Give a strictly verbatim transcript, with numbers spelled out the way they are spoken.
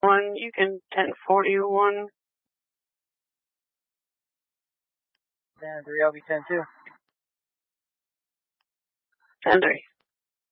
One, you can ten forty-one. ten three, I'll be ten two. ten three.